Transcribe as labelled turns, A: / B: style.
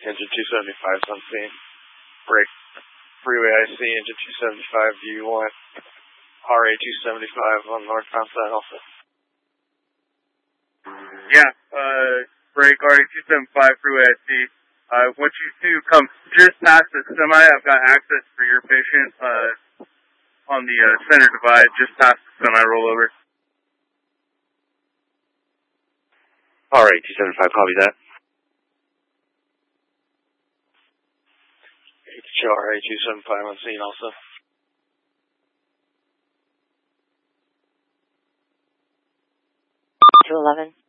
A: engine 275 on scene. Break. Freeway IC, engine 275. Do you want RA 275 on northbound side also?
B: Yeah, break RA 275 freeway IC. I want you to come just past the semi. I've got access for your patient on the center divide, just past the semi rollover.
C: RA 275, copy that.
A: Show RA 275 on scene also.
D: 211.